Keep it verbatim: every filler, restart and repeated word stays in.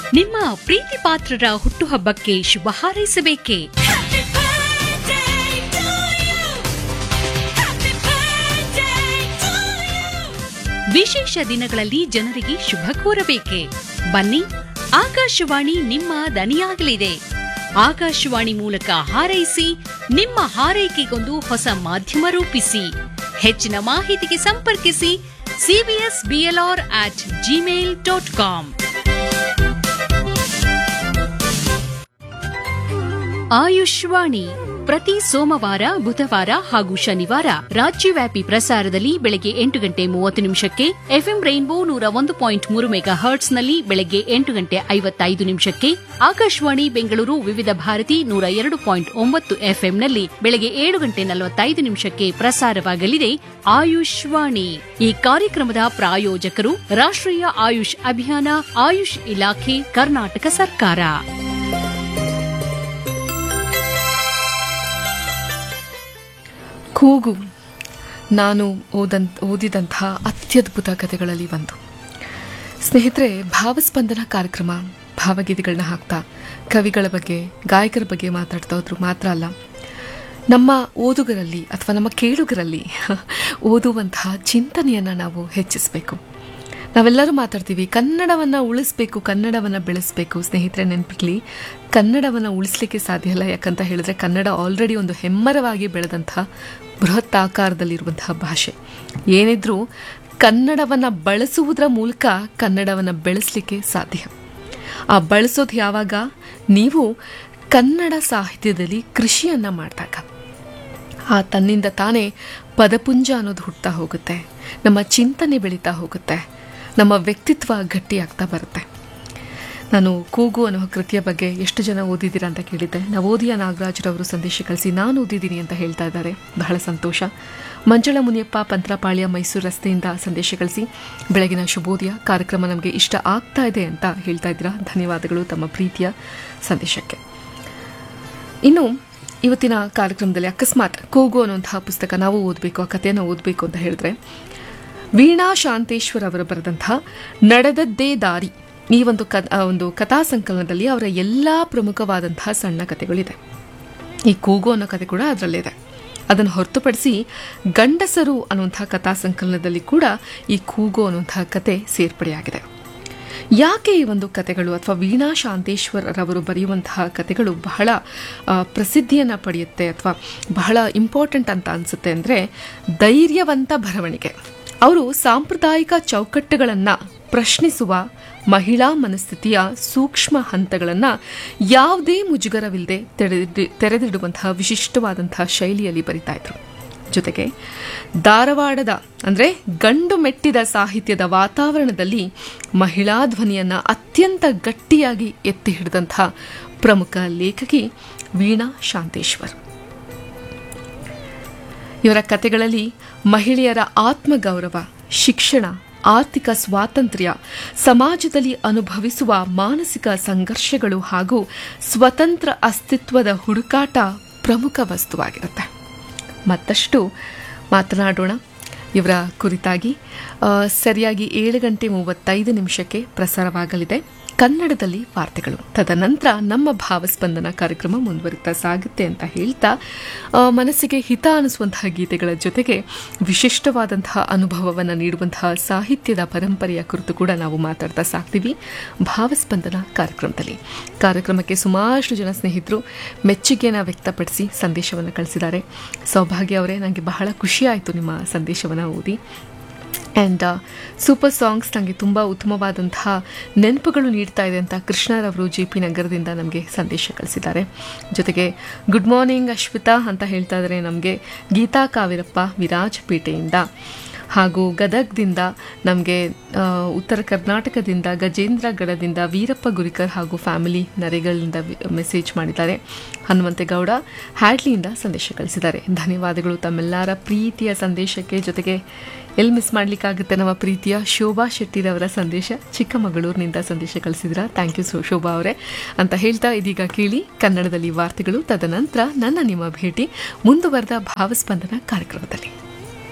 ನಿಮ್ಮ ಪ್ರೀತಿ ಪಾತ್ರರ ಹುಟ್ಟುಹಬ್ಬಕ್ಕೆ ಶುಭ ಹಾರೈಸಬೇಕೆ? ವಿಶೇಷ ದಿನಗಳಲ್ಲಿ ಜನರಿಗೆ ಶುಭ ಕೋರಬೇಕೆ? ಬನ್ನಿ, ಆಕಾಶವಾಣಿ ನಿಮ್ಮ ದನಿಯಾಗಲಿದೆ. ಆಕಾಶವಾಣಿ ಮೂಲಕ ಹಾರೈಸಿ, ನಿಮ್ಮ ಹಾರೈಕೆಗೊಂದು ಹೊಸ ಮಾಧ್ಯಮ ರೂಪಿಸಿ. ಹೆಚ್ಚಿನ ಮಾಹಿತಿಗೆ ಸಂಪರ್ಕಿಸಿ CBS BLR at Gmail dot com. Ayushvani ಪ್ರತಿ ಸೋಮವಾರ, ಬುಧವಾರ ಹಾಗೂ ಶನಿವಾರ ರಾಜ್ಯವ್ಯಾಪಿ ಪ್ರಸಾರದಲ್ಲಿ ಬೆಳಗ್ಗೆ ಎಂಟು ಗಂಟೆ ಮೂವತ್ತು ನಿಮಿಷಕ್ಕೆ, ಎಫ್ಎಂ ರೈನ್ಬೋ ನೂರ ಒಂದು ಪಾಯಿಂಟ್ ಮೂರು ಮೆಗಾ ಹರ್ಟ್ಸ್ನಲ್ಲಿ ಬೆಳಗ್ಗೆ ಎಂಟು ಗಂಟೆ ಐವತ್ತೈದು ನಿಮಿಷಕ್ಕೆ, ಆಕಾಶವಾಣಿ ಬೆಂಗಳೂರು ವಿವಿಧ ಭಾರತಿ ನೂರ ಎರಡು ಪಾಯಿಂಟ್ ಒಂಬತ್ತು ಎಫ್ಎಂನಲ್ಲಿ ಬೆಳಗ್ಗೆ ಏಳು ಗಂಟೆ ನಲವತ್ತೈದು ನಿಮಿಷಕ್ಕೆ ಪ್ರಸಾರವಾಗಲಿದೆ ಆಯುಷ್ವಾಣಿ. ಈ ಕಾರ್ಯಕ್ರಮದ ಪ್ರಾಯೋಜಕರು ರಾಷ್ಟ್ರೀಯ ಆಯುಷ್ ಅಭಿಯಾನ, ಆಯುಷ್ ಇಲಾಖೆ, ಕರ್ನಾಟಕ ಸರ್ಕಾರ. ಕೂಗು ನಾನು ಓದಂತ ಓದಿದಂತಹ ಅತ್ಯದ್ಭುತ ಕಥೆಗಳಲ್ಲಿ ಒಂದು. ಸ್ನೇಹಿತರೆ, ಭಾವಸ್ಪಂದನ ಕಾರ್ಯಕ್ರಮ ಭಾವಗೀತೆಗಳನ್ನ ಹಾಕ್ತಾ ಕವಿಗಳ ಬಗ್ಗೆ, ಗಾಯಕರ ಬಗ್ಗೆ ಮಾತಾಡ್ತಾ ಹೋದ್ರು ಮಾತ್ರ ಅಲ್ಲ, ನಮ್ಮ ಓದುಗರಲ್ಲಿ ಅಥವಾ ನಮ್ಮ ಕೇಳುಗರಲ್ಲಿ ಓದುವಂತಹ ಚಿಂತನೆಯನ್ನು ನಾವು ಹೆಚ್ಚಿಸಬೇಕು. ನಾವೆಲ್ಲರೂ ಮಾತಾಡ್ತೀವಿ ಕನ್ನಡವನ್ನು ಉಳಿಸ್ಬೇಕು, ಕನ್ನಡವನ್ನು ಬೆಳೆಸಬೇಕು. ಸ್ನೇಹಿತರೆ, ನೆನಪಿರಲಿ, ಕನ್ನಡವನ್ನು ಉಳಿಸ್ಲಿಕ್ಕೆ ಸಾಧ್ಯ ಇಲ್ಲ. ಯಾಕಂತ ಹೇಳಿದ್ರೆ ಕನ್ನಡ ಆಲ್ರೆಡಿ ಒಂದು ಹೆಮ್ಮರವಾಗಿ ಬೆಳೆದಂತಹ ಬೃಹತ್ ಆಕಾರದಲ್ಲಿರುವಂತಹ ಭಾಷೆ. ಏನಿದ್ರೂ ಕನ್ನಡವನ್ನು ಬಳಸುವುದರ ಮೂಲಕ ಕನ್ನಡವನ್ನು ಬೆಳೆಸಲಿಕ್ಕೆ ಸಾಧ್ಯ. ಆ ಬಳಸೋದು ಯಾವಾಗ? ನೀವು ಕನ್ನಡ ಸಾಹಿತ್ಯದಲ್ಲಿ ಕೃಷಿಯನ್ನು ಮಾಡಿದಾಗ ಆ ತನ್ನಿಂದ ತಾನೇ ಪದಪುಂಜ ಅನ್ನೋದು ಹುಟ್ಟುತ್ತಾ ಹೋಗುತ್ತೆ, ನಮ್ಮ ಚಿಂತನೆ ಬೆಳೀತಾ ಹೋಗುತ್ತೆ, ನಮ್ಮ ವ್ಯಕ್ತಿತ್ವ ಗಟ್ಟಿಯಾಗ್ತಾ ಬರುತ್ತೆ. ನಾನು ಕೂಗು ಅನ್ನೋ ಕೃತಿಯ ಬಗ್ಗೆ ಎಷ್ಟು ಜನ ಓದಿದ್ದೀರಾ ಅಂತ ಕೇಳಿದ್ದೆ. ನವೋದಯ ನಾಗರಾಜರವರು ಸಂದೇಶ ಕಳಿಸಿ ನಾನು ಓದಿದ್ದೀನಿ ಅಂತ ಹೇಳ್ತಾ ಇದ್ದಾರೆ. ಬಹಳ ಸಂತೋಷ. ಮಂಜಳ ಮುನಿಯಪ್ಪ ಪಂತ್ರಪಾಳ್ಯ ಮೈಸೂರು ರಸ್ತೆಯಿಂದ ಸಂದೇಶ ಕಳಿಸಿ ಬೆಳಗಿನ ಶುಭೋದಯ ಕಾರ್ಯಕ್ರಮ ನಮಗೆ ಇಷ್ಟ ಆಗ್ತಾ ಇದೆ ಅಂತ ಹೇಳ್ತಾ ಇದ್ದೀರಾ. ಧನ್ಯವಾದಗಳು ತಮ್ಮ ಪ್ರೀತಿಯ ಸಂದೇಶಕ್ಕೆ. ಇನ್ನು ಇವತ್ತಿನ ಕಾರ್ಯಕ್ರಮದಲ್ಲಿ ಅಕಸ್ಮಾತ್ ಕೂಗು ಅನ್ನುವಂತಹ ಪುಸ್ತಕ ನಾವು ಓದಬೇಕು, ಆ ಕಥೆಯನ್ನು ಓದಬೇಕು ಅಂತ ಹೇಳಿದ್ರೆ, ವೀಣಾ ಶಾಂತೇಶ್ವರ್ ಅವರು ಬರೆದಂತಹ ನಡೆದದ್ದೇ ದಾರಿ ಈ ಒಂದು ಕ ಒಂದು ಕಥಾ ಸಂಕಲನದಲ್ಲಿ ಅವರ ಎಲ್ಲ ಪ್ರಮುಖವಾದಂತಹ ಸಣ್ಣ ಕಥೆಗಳಿದೆ. ಈ ಕೂಗು ಅನ್ನೋ ಕಥೆ ಕೂಡ ಅದರಲ್ಲಿದೆ. ಅದನ್ನು ಹೊರತುಪಡಿಸಿ ಗಂಡಸರು ಅನ್ನುವಂತಹ ಕಥಾ ಸಂಕಲನದಲ್ಲಿ ಕೂಡ ಈ ಕೂಗು ಅನ್ನುವಂತಹ ಕತೆ ಸೇರ್ಪಡೆಯಾಗಿದೆ. ಯಾಕೆ ಈ ಒಂದು ಕಥೆಗಳು ಅಥವಾ ವೀಣಾ ಶಾಂತೇಶ್ವರ್ ರವರು ಬರೆಯುವಂತಹ ಕಥೆಗಳು ಬಹಳ ಪ್ರಸಿದ್ಧಿಯನ್ನು ಪಡೆಯುತ್ತೆ ಅಥವಾ ಬಹಳ ಇಂಪಾರ್ಟೆಂಟ್ ಅಂತ ಅನಿಸುತ್ತೆ ಅಂದರೆ, ಧೈರ್ಯವಂತ ಬರವಣಿಗೆ. ಅವರು ಸಾಂಪ್ರದಾಯಿಕ ಚೌಕಟ್ಟುಗಳನ್ನು ಪ್ರಶ್ನಿಸುವ ಮಹಿಳಾ ಮನಸ್ಥಿತಿಯ ಸೂಕ್ಷ್ಮ ಹಂತಗಳನ್ನು ಯಾವುದೇ ಮುಜುಗರವಿಲ್ಲದೆ ತೆರೆದಿ ತೆರೆದಿಡುವಂತಹ ವಿಶಿಷ್ಟವಾದಂತಹ ಶೈಲಿಯಲ್ಲಿ ಬರಿತಾ ಇದ್ರು. ಜೊತೆಗೆ ಧಾರವಾಡದ ಅಂದರೆ ಗಂಡು ಮೆಟ್ಟಿದ ಸಾಹಿತ್ಯದ ವಾತಾವರಣದಲ್ಲಿ ಮಹಿಳಾ ಧ್ವನಿಯನ್ನು ಅತ್ಯಂತ ಗಟ್ಟಿಯಾಗಿ ಎತ್ತಿ ಹಿಡಿದಂತಹ ಪ್ರಮುಖ ಲೇಖಕಿ ವೀಣಾ ಶಾಂತೇಶ್ವರ್. ಇವರ ಕಥೆಗಳಲ್ಲಿ ಮಹಿಳೆಯರ ಆತ್ಮಗೌರವ, ಶಿಕ್ಷಣ, ಆರ್ಥಿಕ ಸ್ವಾತಂತ್ರ್ಯ, ಸಮಾಜದಲ್ಲಿ ಅನುಭವಿಸುವ ಮಾನಸಿಕ ಸಂಘರ್ಷಗಳು ಹಾಗೂ ಸ್ವತಂತ್ರ ಅಸ್ತಿತ್ವದ ಹುಡುಕಾಟ ಪ್ರಮುಖ ವಸ್ತುವಾಗಿರುತ್ತೆ. ಮತ್ತಷ್ಟು ಮಾತನಾಡೋಣ ಇವರ ಕುರಿತಾಗಿ. ಸರಿಯಾಗಿ ಏಳು ಗಂಟೆ ಮೂವತ್ತೈದು ನಿಮಿಷಕ್ಕೆ ಪ್ರಸಾರವಾಗಲಿದೆ ಕನ್ನಡದಲ್ಲಿ ವಾರ್ತೆಗಳು. ತದನಂತರ ನಮ್ಮ ಭಾವಸ್ಪಂದನ ಕಾರ್ಯಕ್ರಮ ಮುಂದುವರಿತಾ ಸಾಗುತ್ತೆ ಅಂತ ಹೇಳ್ತಾ, ಮನಸ್ಸಿಗೆ ಹಿತ ಅನಿಸುವಂತಹ ಗೀತೆಗಳ ಜೊತೆಗೆ ವಿಶಿಷ್ಟವಾದಂತಹ ಅನುಭವವನ್ನು ನೀಡುವಂತಹ ಸಾಹಿತ್ಯದ ಪರಂಪರೆಯ ಕುರಿತು ಕೂಡ ನಾವು ಮಾತಾಡ್ತಾ ಸಾಕ್ತೀವಿ ಭಾವಸ್ಪಂದನ ಕಾರ್ಯಕ್ರಮದಲ್ಲಿ. ಕಾರ್ಯಕ್ರಮಕ್ಕೆ ಸುಮಾರಷ್ಟು ಜನ ಸ್ನೇಹಿತರು ಮೆಚ್ಚುಗೆಯನ್ನು ವ್ಯಕ್ತಪಡಿಸಿ ಸಂದೇಶವನ್ನು ಕಳಿಸಿದ್ದಾರೆ. ಸೌಭಾಗ್ಯ ಅವರೇ, ನನಗೆ ಬಹಳ ಖುಷಿಯಾಯಿತು ನಿಮ್ಮ ಸಂದೇಶವನ್ನು ಓದಿ. ಆ್ಯಂಡ್ ಸೂಪರ್ ಸಾಂಗ್ಸ್ ನನಗೆ ತುಂಬ ಉತ್ತಮವಾದಂತಹ ನೆನಪುಗಳು ನೀಡ್ತಾ ಇದೆ ಅಂತ ಕೃಷ್ಣರವರು ಜೆ ಪಿ ನಗರದಿಂದ ನಮಗೆ ಸಂದೇಶ ಕಳಿಸಿದ್ದಾರೆ. ಜೊತೆಗೆ ಗುಡ್ ಮಾರ್ನಿಂಗ್ ಅಶ್ವಿತಾ ಅಂತ ಹೇಳ್ತಾ ಇದ್ದಾರೆ ನಮಗೆ ಗೀತಾ ಕಾವಿರಪ್ಪ ವಿರಾಜಪೇಟೆಯಿಂದ, ಹಾಗೂ ಗದಗದಿಂದ ನಮಗೆ ಉತ್ತರ ಕರ್ನಾಟಕದಿಂದ ಗಜೇಂದ್ರಗಢದಿಂದ ವೀರಪ್ಪ ಗುರಿಕರ್ ಹಾಗೂ ಫ್ಯಾಮಿಲಿ ನರೆಗಳಿಂದ ಮೆಸೇಜ್ ಮಾಡಿದ್ದಾರೆ. ಹನುಮಂತೇಗೌಡ ಹ್ಯಾಡ್ಲಿಯಿಂದ ಸಂದೇಶ ಕಳಿಸಿದ್ದಾರೆ. ಧನ್ಯವಾದಗಳು ತಮ್ಮೆಲ್ಲರ ಪ್ರೀತಿಯ ಸಂದೇಶಕ್ಕೆ. ಜೊತೆಗೆ ಎಲ್ಲಿ ಮಿಸ್ ಮಾಡಲಿಕ್ಕಾಗುತ್ತೆ ನಮ್ಮ ಪ್ರೀತಿಯ ಶೋಭಾ ಶೆಟ್ಟಿರವರ ಸಂದೇಶ, ಚಿಕ್ಕಮಗಳೂರಿನಿಂದ ಸಂದೇಶ ಕಳಿಸಿದ್ರ. ಥ್ಯಾಂಕ್ ಯು ಶೋಭಾ ಅವರೇ ಅಂತ ಹೇಳ್ತಾ, ಇದೀಗ ಕೇಳಿ ಕನ್ನಡದಲ್ಲಿ ವಾರ್ತೆಗಳು. ತದನಂತರ ನನ್ನ ನಿಮ್ಮ ಭೇಟಿ ಮುಂದುವರೆದ ಭಾವಸ್ಪಂದನ ಕಾರ್ಯಕ್ರಮದಲ್ಲಿ.